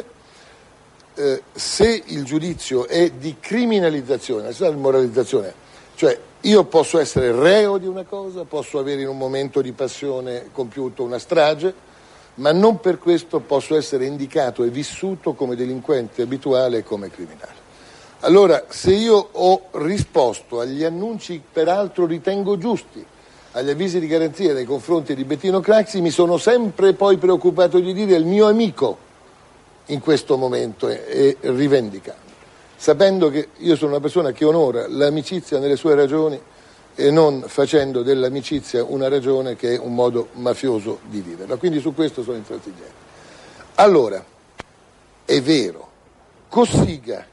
eh, se il giudizio è di criminalizzazione, non di moralizzazione, cioè io posso essere reo di una cosa, posso avere in un momento di passione compiuto una strage, ma non per questo posso essere indicato e vissuto come delinquente abituale e come criminale. Allora, se io ho risposto agli annunci, peraltro ritengo giusti, agli avvisi di garanzia nei confronti di Bettino Craxi, mi sono sempre poi preoccupato di dire il mio amico in questo momento e, e rivendicando, sapendo che io sono una persona che onora l'amicizia nelle sue ragioni e non facendo dell'amicizia una ragione che è un modo mafioso di viverla. Quindi su questo sono intransigente. Allora, è vero, Cossiga,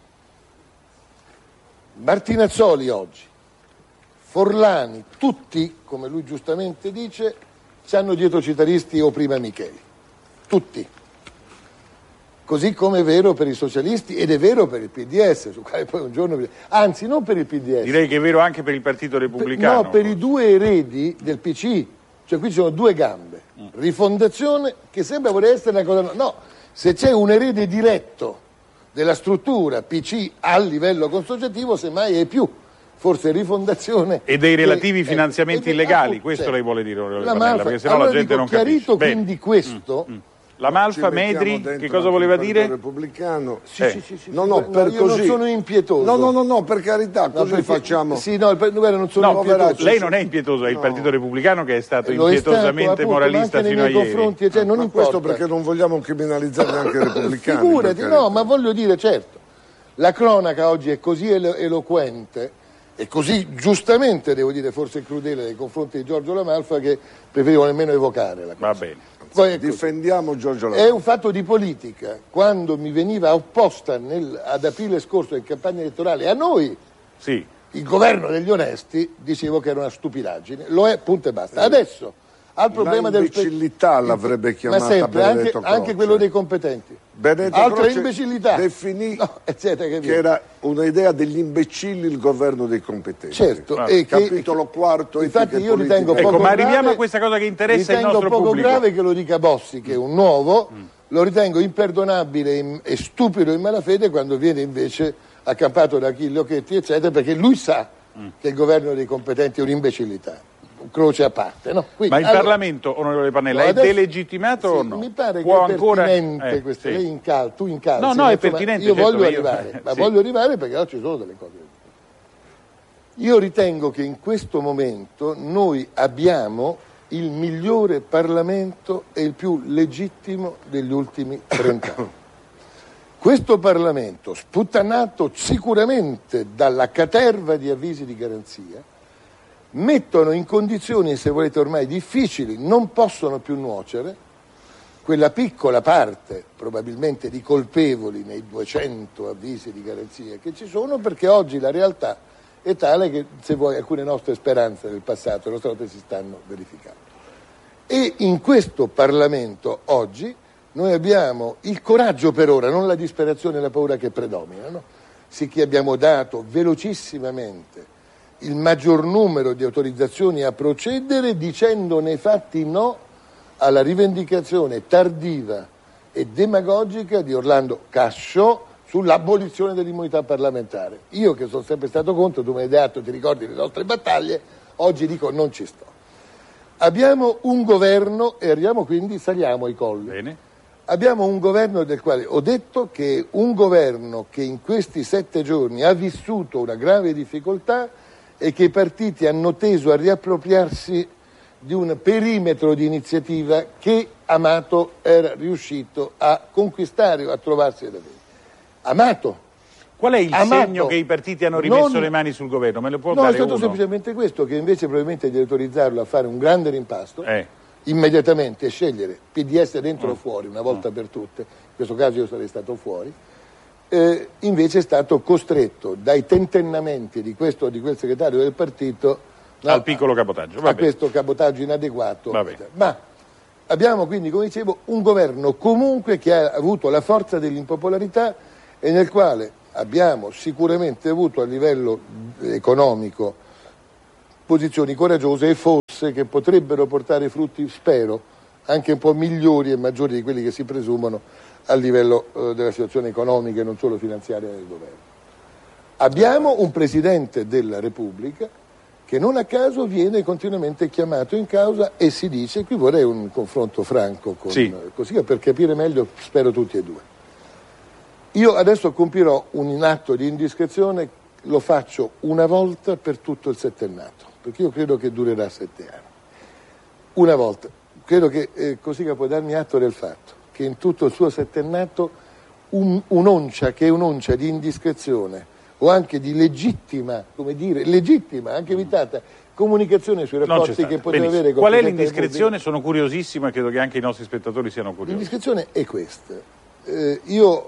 Martinazzoli oggi, Forlani, tutti, come lui giustamente dice, c'hanno dietro Citaristi o prima Micheli. Tutti. Così come è vero per i socialisti ed è vero per il P D S, su quale poi un giorno... Anzi, non per il P D S. Direi che è vero anche per il Partito Repubblicano. No, per i due eredi del P C. Cioè qui ci sono due gambe. Rifondazione, che sembra voler essere una cosa... No, se c'è un erede diretto della struttura P C a livello consociativo, semmai è più. Forse Rifondazione... E dei relativi che, finanziamenti eh, illegali, ah, questo certo. lei vuole dire, onorevole La Pannella, Malfa, perché sennò allora la gente dico, non chiarito capisce. quindi questo... Mm, mm. La Malfa, Ci mettiamo Medri, dentro che cosa anche voleva il Partito dire? Repubblicano. Sì, Eh. sì, sì, sì, No, sì, no, no, per io così. non sono impietoso. No, no, no, no, per carità, No, così perché- facciamo. Sì, no, per- guarda, non sono No, impietoso. lei non è impietoso, è il No. Partito Repubblicano che è stato Lo è stato, impietosamente appunto, moralista ma anche fino a nei ieri. confronti, cioè, non Ma importa. questo perché non vogliamo criminalizzare neanche i repubblicani. Figurati, per no, carità. ma voglio dire, certo, la cronaca oggi è così elo- eloquente e così giustamente, devo dire, forse crudele nei confronti di Giorgio La Malfa che preferivo nemmeno evocare la cosa. Va bene. Poi è così. Difendiamo Giorgio È Lavoro. un fatto di politica. Quando mi veniva opposta nel- ad aprile scorso in campagna elettorale a noi, Sì. il governo degli onesti dicevo che era una stupidaggine, lo è, punto e basta. Adesso al problema la del imbecillità l'avrebbe chiamata ma sempre, Benedetto anche, Croce. anche quello dei competenti. Benedetto Altra Croce imbecillità. definì no, eccetera, che, che era un'idea degli imbecilli il governo dei competenti. Certo, ah, e capitolo che, quarto. Infatti io ritengo ecco, poco ma arriviamo grave, a questa cosa che interessa il ritengo nostro poco pubblico. grave che lo dica Bossi, che è un nuovo, mm. lo ritengo imperdonabile e stupido in malafede quando viene invece accampato da Achille Occhetti, eccetera, perché lui sa mm. che il governo dei competenti è un'imbecillità. Croce a parte, no? Quindi, ma il allora, Parlamento, onorevole Pannella, no, è adesso, delegittimato sì, o no? Mi pare Può che è ancora... pertinente eh, questo, sì. lei incal, tu incalzi. No, no, è insomma, pertinente. Io certo, voglio io... arrivare, ma sì. voglio arrivare perché oggi ci sono delle cose. Io ritengo che in questo momento noi abbiamo il migliore Parlamento e il più legittimo degli ultimi trent'anni. Questo Parlamento, sputtanato sicuramente dalla caterva di avvisi di garanzia, mettono in condizioni, se volete ormai difficili, non possono più nuocere quella piccola parte, probabilmente di colpevoli nei duecento avvisi di garanzia che ci sono, perché oggi la realtà è tale che, se vuoi, alcune nostre speranze del passato e nostre volte si stanno verificando. E in questo Parlamento oggi noi abbiamo il coraggio per ora, non la disperazione e la paura che predominano, sicché abbiamo dato velocissimamente il maggior numero di autorizzazioni a procedere, dicendo nei fatti no alla rivendicazione tardiva e demagogica di Orlando Cascio sull'abolizione dell'immunità parlamentare. Io, che sono sempre stato contro, tu mi hai dato, ti ricordi le nostre battaglie, oggi dico non ci sto. Abbiamo un governo, e arriviamo quindi, saliamo ai colli. Bene. Abbiamo un governo del quale ho detto che è un governo che in questi sette giorni ha vissuto una grave difficoltà e che i partiti hanno teso a riappropriarsi di un perimetro di iniziativa che Amato era riuscito a conquistare o a trovarsi ad avere. Amato. Qual è il Amato, segno che i partiti hanno rimesso non, le mani sul governo? Me lo può no, dare è stato uno? semplicemente questo, che invece probabilmente di autorizzarlo a fare un grande rimpasto, eh. immediatamente scegliere P D S dentro mm. o fuori, una volta mm. per tutte, in questo caso io sarei stato fuori, eh, invece è stato costretto dai tentennamenti di questo o di quel segretario del partito, no, al piccolo cabotaggio, a, va a bene. questo cabotaggio inadeguato. Va bene. Ma abbiamo quindi, come dicevo, un governo comunque che ha avuto la forza dell'impopolarità e nel quale abbiamo sicuramente avuto a livello economico posizioni coraggiose e forse che potrebbero portare frutti, spero, anche un po' migliori e maggiori di quelli che si presumono a livello eh, della situazione economica e non solo finanziaria del governo. Abbiamo un Presidente della Repubblica che non a caso viene continuamente chiamato in causa e si dice, qui vorrei un confronto franco con sì. così per capire meglio, spero tutti e due. Io adesso compirò un atto di indiscrezione, lo faccio una volta per tutto il settennato, perché io credo che durerà sette anni. Una volta. Credo che eh, Cossiga può darmi atto del fatto che in tutto il suo settennato un, un'oncia che è un'oncia di indiscrezione o anche di legittima, come dire, legittima, anche evitata, comunicazione sui rapporti che poteva avere con Qual è il Presidente l'indiscrezione? Sono curiosissimo e credo che anche i nostri spettatori siano curiosi. L'indiscrezione è questa. Eh, io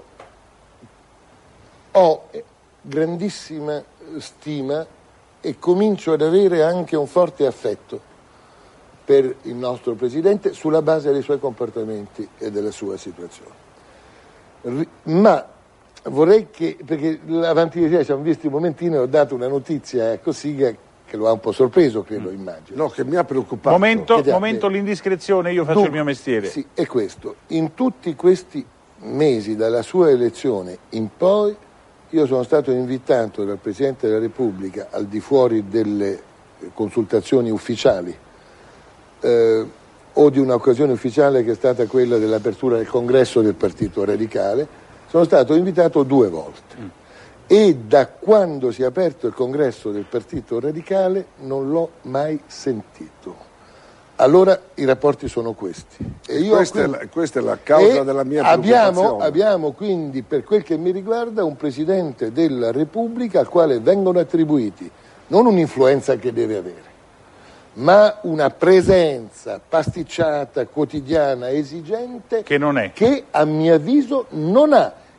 ho grandissima stima e comincio ad avere anche un forte affetto per il nostro Presidente sulla base dei suoi comportamenti e della sua situazione. R- ma vorrei che, perché avanti di te ci siamo visti un momentino e ho dato una notizia a Cossiga che lo ha un po' sorpreso, credo, mm. immagino. No, che mi ha preoccupato. Momento, momento l'indiscrezione, io faccio Dunque, il mio mestiere. Sì, è questo. In tutti questi mesi dalla sua elezione in poi io sono stato invitato dal Presidente della Repubblica al di fuori delle consultazioni ufficiali eh, o di un'occasione ufficiale che è stata quella dell'apertura del congresso del Partito Radicale, sono stato invitato due volte mm. e da quando si è aperto il congresso del Partito Radicale non l'ho mai sentito. Allora i rapporti sono questi. E io questa, quindi, è la, questa è la causa della mia abbiamo, preoccupazione. Abbiamo quindi, per quel che mi riguarda, un Presidente della Repubblica al quale vengono attribuiti non un'influenza che deve avere, ma una presenza pasticciata, quotidiana, esigente, che non è. che a mio avviso non ha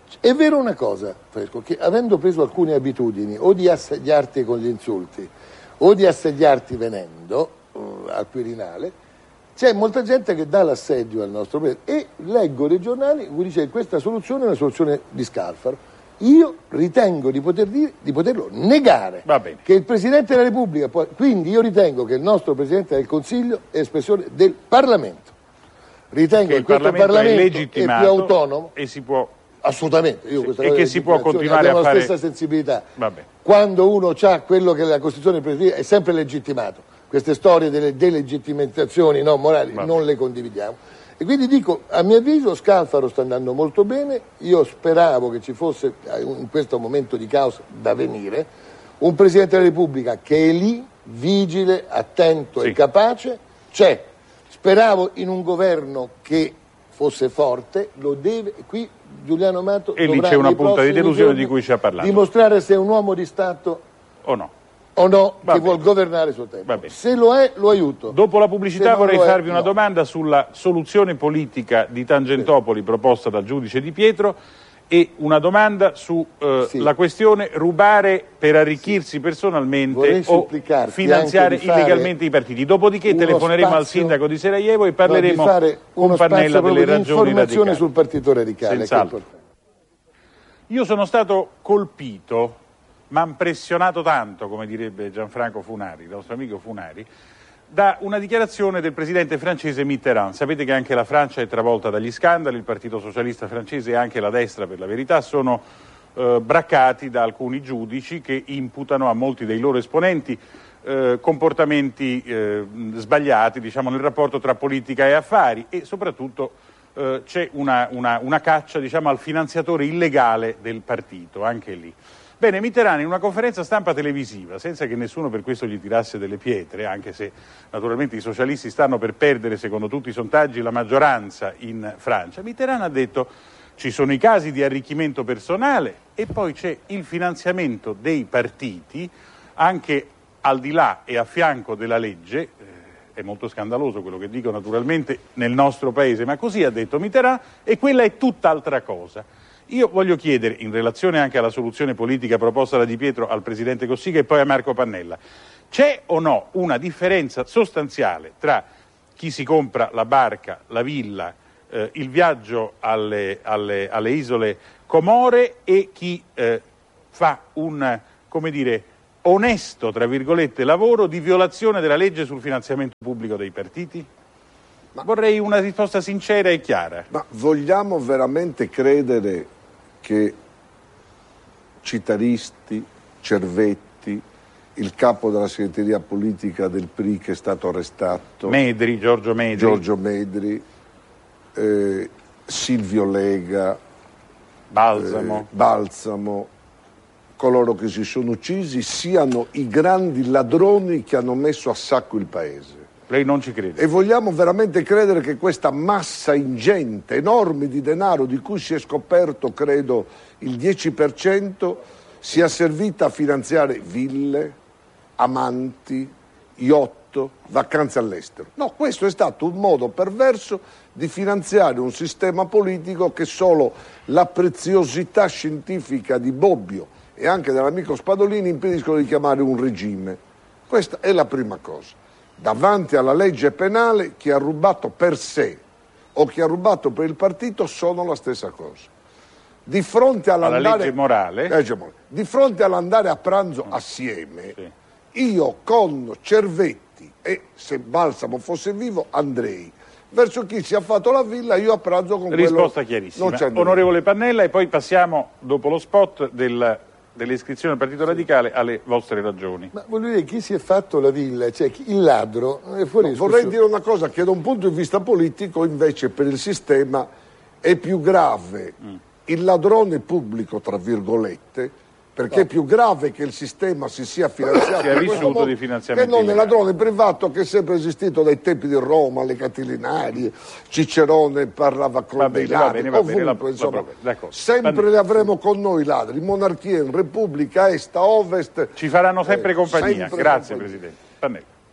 È vero una cosa, Fresco, che avendo preso alcune abitudini o di assediarti con gli insulti o di assediarti venendo uh, al Quirinale, c'è molta gente che dà l'assedio al nostro paese, e leggo dei giornali in cui dice che questa soluzione è una soluzione di Scalfaro. Io ritengo di poter dire, di poterlo negare. Va bene. Che il Presidente della Repubblica può, quindi io ritengo che il nostro Presidente del Consiglio è espressione del Parlamento. Ritengo che, che il questo Parlamento, Parlamento è è legittimato più autonomo e si può assolutamente. Io sì, questa e cosa che si può continuare abbiamo a fare la stessa sensibilità. Vabbè. Quando uno ha quello che la Costituzione prevede è sempre legittimato. Queste storie delle delegittimazioni no, morali Vabbè. non le condividiamo. E quindi dico, a mio avviso Scalfaro sta andando molto bene. Io speravo che ci fosse in questo momento di caos da venire un Presidente della Repubblica che è lì, vigile, attento sì. e capace. C'è. Speravo in un governo che fosse forte, lo deve, qui Giuliano Amato e lì c'è una punta di delusione di cui ci ha parlato, dimostrare se è un uomo di Stato o no, o no Va che bene. vuol governare sul tempo. Va bene. Se lo è, lo aiuto. Dopo la pubblicità Se vorrei è, farvi una no. domanda sulla soluzione politica di Tangentopoli sì. proposta dal giudice Di Pietro, e una domanda su eh, sì. la questione rubare per arricchirsi sì. personalmente o finanziare illegalmente i partiti. Dopodiché telefoneremo spazio, al sindaco di Sarajevo e parleremo no, di con Pannella delle ragioni radicali. Sul partito radicale. Io sono stato colpito, ma impressionato tanto, come direbbe Gianfranco Funari, il nostro amico Funari, da una dichiarazione del presidente francese Mitterrand. Sapete che anche la Francia è travolta dagli scandali, il Partito Socialista francese e anche la destra, per la verità, sono eh, braccati da alcuni giudici che imputano a molti dei loro esponenti eh, comportamenti eh, sbagliati, diciamo, nel rapporto tra politica e affari, e soprattutto eh, c'è una, una, una caccia, diciamo, al finanziatore illegale del partito, anche lì. Bene, Mitterrand in una conferenza stampa televisiva, senza che nessuno per questo gli tirasse delle pietre, anche se naturalmente i socialisti stanno per perdere, secondo tutti i sondaggi, la maggioranza in Francia, Mitterrand ha detto: ci sono i casi di arricchimento personale e poi c'è il finanziamento dei partiti, anche al di là e a fianco della legge. Eh, è molto scandaloso quello che dico naturalmente nel nostro paese, ma così ha detto Mitterrand, e quella è tutt'altra cosa. Io voglio chiedere, in relazione anche alla soluzione politica proposta da Di Pietro al Presidente Cossiga e poi a Marco Pannella, c'è o no una differenza sostanziale tra chi si compra la barca, la villa, eh, il viaggio alle, alle, alle isole Comore e chi eh, fa un, come dire, onesto, tra virgolette, lavoro di violazione della legge sul finanziamento pubblico dei partiti? Ma vorrei una risposta sincera e chiara. Ma vogliamo veramente credere che Citaristi, Cervetti, il capo della segreteria politica del P R I che è stato arrestato, Medri, Giorgio Medri, Giorgio Medri eh, Silvio Lega, Balsamo. Eh, Balsamo, coloro che si sono uccisi, siano i grandi ladroni che hanno messo a sacco il paese? Lei non ci crede? E vogliamo veramente credere che questa massa ingente, enorme di denaro, di cui si è scoperto, credo, il dieci per cento, sia servita a finanziare ville, amanti, yacht, vacanze all'estero? No, questo è stato un modo perverso di finanziare un sistema politico che solo la preziosità scientifica di Bobbio e anche dell'amico Spadolini impediscono di chiamare un regime. Questa è la prima cosa. Davanti alla legge penale, chi ha rubato per sé o chi ha rubato per il partito sono la stessa cosa. Di fronte all'andare, alla legge morale? Legge morale. Di fronte all'andare a pranzo assieme, sì. Io con Cervetti e, se Balsamo fosse vivo, andrei. Verso chi si è fatto la villa, io a pranzo con Risposta quello... chiarissima. Onorevole Pannella, e poi passiamo, dopo lo spot, del... delle iscrizioni al Partito Radicale alle vostre ragioni. Ma voglio dire, chi si è fatto la villa, cioè il ladro, è fuori no, vorrei dire una cosa, che da un punto di vista politico invece per il sistema è più grave mm. il ladrone pubblico, tra virgolette, perché no. è più grave che il sistema si sia finanziato si è vissuto di finanziamento che non il ladrone privato che è sempre esistito dai tempi di Roma, le Catilinarie, Cicerone parlava con va dei bene, ladri, bene, ovunque, bene, la, insomma, la sempre Pannella. Le avremo con noi i ladri, in monarchia, in repubblica, est, ovest. Ci faranno sempre eh, compagnia, sempre grazie compagnia. Presidente. Pannella.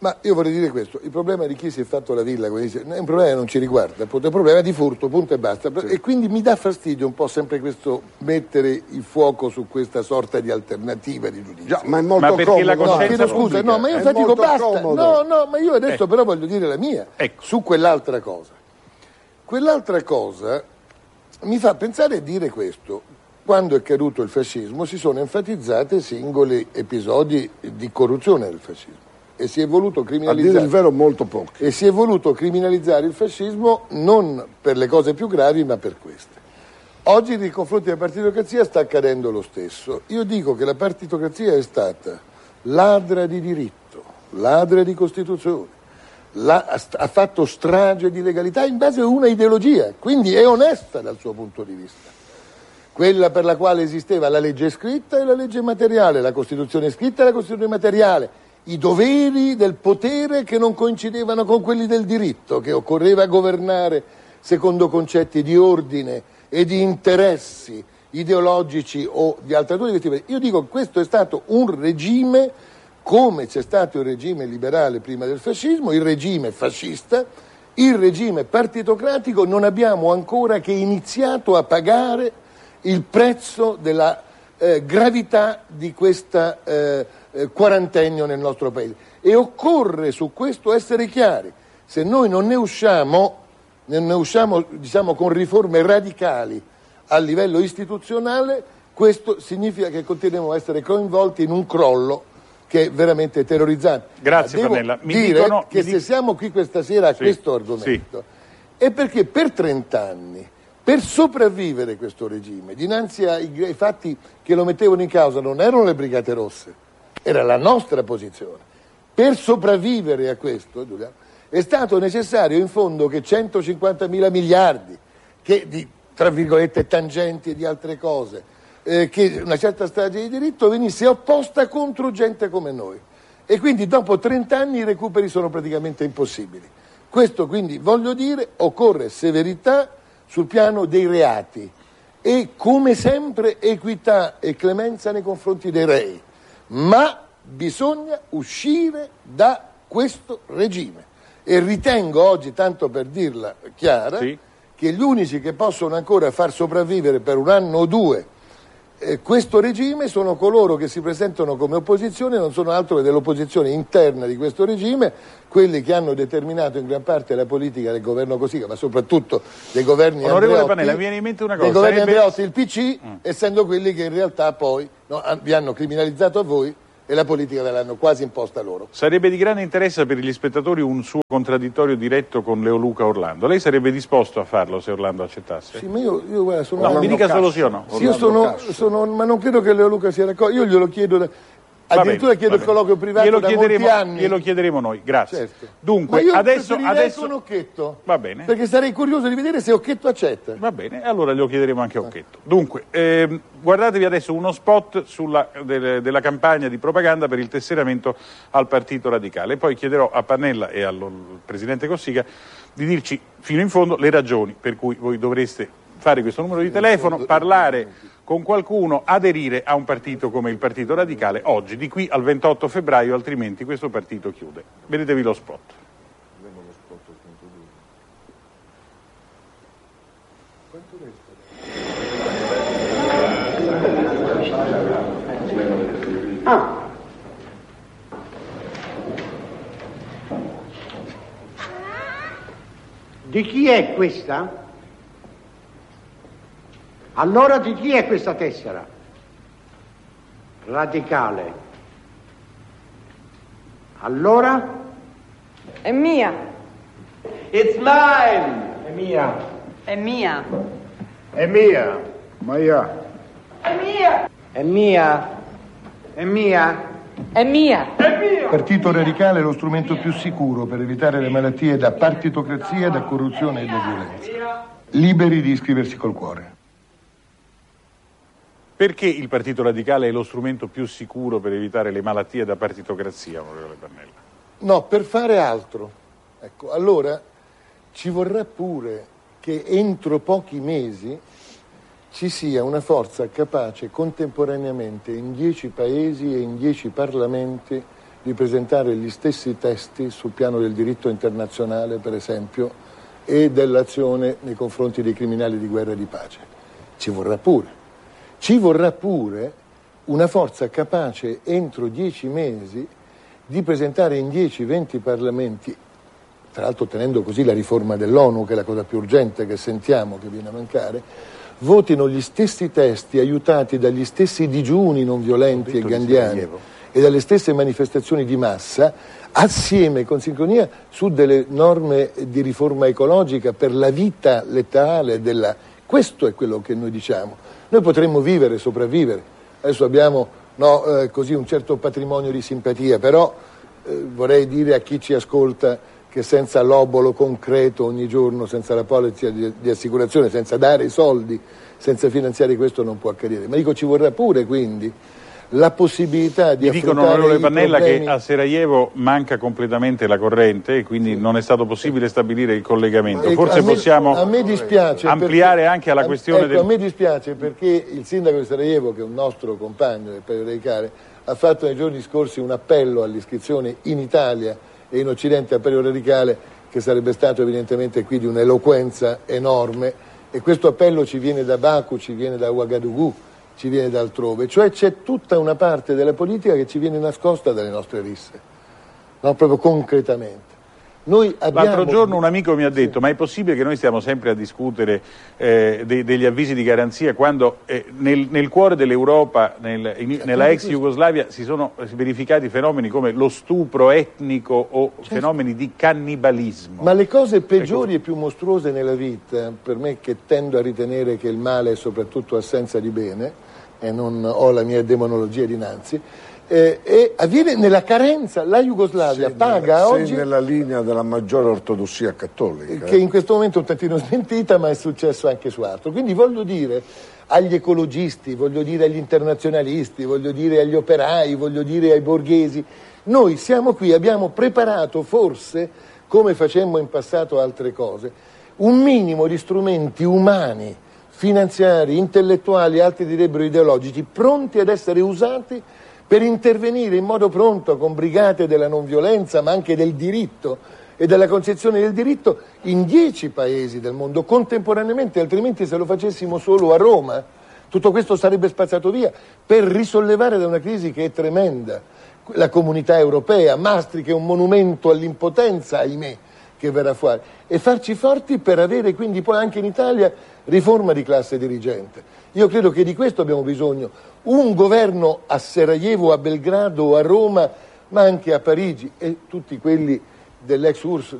Ma io vorrei dire questo, il problema di chi si è fatto la villa, come dice, è un problema che non ci riguarda, appunto, è un problema di furto, punto e basta. Sì. E quindi mi dà fastidio un po' sempre questo mettere il fuoco su questa sorta di alternativa di giudizio. Già, ma è molto ma perché comodo. la No, chiedo scusa, no, ma io infatti dico basta. Comodo. No, no, ma io adesso ecco. però voglio dire la mia ecco. su quell'altra cosa. Quell'altra cosa mi fa pensare e dire questo. Quando è caduto il fascismo si sono enfatizzati singoli episodi di corruzione del fascismo. E si è voluto criminalizzare, a dire il vero, molto pochi. E si è voluto criminalizzare il fascismo non per le cose più gravi, ma per queste. Oggi nei confronti della partitocrazia sta accadendo lo stesso. Io dico che la partitocrazia è stata ladra di diritto, ladra di Costituzione, la, ha fatto strage di legalità in base a una ideologia, quindi è onesta dal suo punto di vista. Quella per la quale esisteva la legge scritta e la legge materiale, la Costituzione scritta e la Costituzione materiale, i doveri del potere che non coincidevano con quelli del diritto, che occorreva governare secondo concetti di ordine e di interessi ideologici o di altra natura. Io dico che questo è stato un regime, come c'è stato il regime liberale prima del fascismo, il regime fascista, il regime partitocratico. Non abbiamo ancora che iniziato a pagare il prezzo della eh, gravità di questa eh, quarantennio nel nostro paese, e occorre su questo essere chiari. Se noi non ne usciamo, non ne usciamo diciamo, con riforme radicali a livello istituzionale, questo significa che continuiamo a essere coinvolti in un crollo che è veramente terrorizzante. Grazie Devo Pannella. Mi dire dicono, che mi se siamo qui questa sera a sì, questo argomento sì. è perché per trent'anni, per sopravvivere questo regime, dinanzi ai, ai fatti che lo mettevano in causa, non erano le Brigate Rosse, era la nostra posizione. Per sopravvivere a questo, Giuliano, è stato necessario in fondo che centocinquantamila miliardi che di, tra virgolette, tangenti e di altre cose, eh, che una certa strage di diritto venisse opposta contro gente come noi. E quindi dopo trent'anni i recuperi sono praticamente impossibili. Questo quindi, voglio dire, occorre severità sul piano dei reati e, come sempre, equità e clemenza nei confronti dei rei. Ma bisogna uscire da questo regime e ritengo oggi, tanto per dirla chiara, sì. che gli unici che possono ancora far sopravvivere per un anno o due eh, questo regime sono coloro che si presentano come opposizione, non sono altro che dell'opposizione interna di questo regime, quelli che hanno determinato in gran parte la politica del governo Cossiga, ma soprattutto dei governi Onorevole Andreotti, Pannella, viene in mente una cosa, dei governi sarebbe... Andreotti, il P C, mm. essendo quelli che in realtà poi no, vi hanno criminalizzato a voi e la politica ve l'hanno quasi imposta loro. Sarebbe di grande interesse per gli spettatori un suo contraddittorio diretto con Leoluca Orlando. Lei sarebbe disposto a farlo se Orlando accettasse? Sì, ma io, io guarda, sono... No, mi dica solo sì o no. Sì, io sono, sono, ma non credo che Leoluca sia d'accordo, io glielo chiedo... Da... Addirittura chiedo il colloquio privato glielo da molti anni. Glielo chiederemo noi, grazie. Certo. Dunque, ma io adesso, adesso con Occhetto. Va bene. Perché sarei curioso di vedere se Occhetto accetta. Va bene, allora glielo chiederemo anche a Occhetto. Dunque, ehm, guardatevi adesso uno spot sulla, de, della campagna di propaganda per il tesseramento al Partito Radicale. Poi chiederò a Pannella e al Presidente Cossiga di dirci fino in fondo le ragioni per cui voi dovreste fare questo numero di telefono, parlare con qualcuno, aderire a un partito come il Partito Radicale oggi, di qui al ventotto febbraio, altrimenti questo partito chiude. Vedetevi lo spot. Ah. Di chi è questa? Allora di chi è questa tessera? Radicale. Allora? È mia. It's mine. È mia. È mia. È mia. Mia. È mia. È mia. È mia. È mia. È mia. Partito Radicale è lo strumento più sicuro per evitare le malattie da partitocrazia, da corruzione e da violenza. Liberi di iscriversi col cuore. Perché il Partito Radicale è lo strumento più sicuro per evitare le malattie da partitocrazia, onorevole Pannella? No, per fare altro. Ecco, allora ci vorrà pure che entro pochi mesi ci sia una forza capace contemporaneamente in dieci paesi e in dieci parlamenti di presentare gli stessi testi sul piano del diritto internazionale, per esempio, e dell'azione nei confronti dei criminali di guerra e di pace. Ci vorrà pure. Ci vorrà pure una forza capace entro dieci mesi di presentare in dieci venti parlamenti, tra l'altro ottenendo così la riforma dell'ONU, che è la cosa più urgente che sentiamo che viene a mancare, votino gli stessi testi aiutati dagli stessi digiuni non violenti e gandhiani e dalle stesse manifestazioni di massa, assieme, con sincronia, su delle norme di riforma ecologica per la vita letale della... Questo è quello che noi diciamo. Noi potremmo vivere, sopravvivere. Adesso abbiamo no, eh, così un certo patrimonio di simpatia, però eh, vorrei dire a chi ci ascolta che senza l'obolo concreto ogni giorno, senza la polizza di, di assicurazione, senza dare i soldi, senza finanziare questo non può accadere. Ma dico, ci vorrà pure quindi la possibilità di Mi dicono, onorevole Pannella, problemi... che a Sarajevo manca completamente la corrente e quindi sì. non è stato possibile stabilire il collegamento. Ecco, Forse a me, possiamo a me dispiace ampliare perché, anche alla questione ecco, del... A me dispiace perché il sindaco di Sarajevo, che è un nostro compagno del Partito Radicale, ha fatto nei giorni scorsi un appello all'iscrizione in Italia e in Occidente al Partito Radicale, che sarebbe stato evidentemente qui di un'eloquenza enorme, e questo appello ci viene da Baku, ci viene da Ouagadougou, ci viene da altrove, cioè c'è tutta una parte della politica che ci viene nascosta dalle nostre risse, no, proprio concretamente. Noi abbiamo... L'altro giorno un amico mi ha detto: sì. ma è possibile che noi stiamo sempre a discutere eh, de- degli avvisi di garanzia quando eh, nel, nel cuore dell'Europa, nel, in, nella ex Jugoslavia, si sono verificati fenomeni come lo stupro etnico o certo. fenomeni di cannibalismo? Ma le cose peggiori ecco. e più mostruose nella vita, per me, che tendo a ritenere che il male è soprattutto assenza di bene, e non ho la mia demonologia dinanzi, Eh, e avviene nella carenza. La Jugoslavia sei paga nella, oggi... Sei nella linea della maggiore ortodossia cattolica. Che in questo momento è un tantino smentita, ma è successo anche su altro. Quindi voglio dire agli ecologisti, voglio dire agli internazionalisti, voglio dire agli operai, voglio dire ai borghesi, noi siamo qui, abbiamo preparato forse, come facemmo in passato altre cose, un minimo di strumenti umani, finanziari, intellettuali, altri direbbero ideologici, pronti ad essere usati per intervenire in modo pronto con brigate della non violenza, ma anche del diritto e della concezione del diritto in dieci paesi del mondo contemporaneamente, altrimenti se lo facessimo solo a Roma tutto questo sarebbe spazzato via, per risollevare da una crisi che è tremenda la comunità europea, Maastricht è un monumento all'impotenza, ahimè, che verrà fuori, e farci forti per avere quindi poi anche in Italia riforma di classe dirigente. Io credo che di questo abbiamo bisogno, un governo a Sarajevo, a Belgrado, a Roma, ma anche a Parigi, e tutti quelli dell'ex U R S S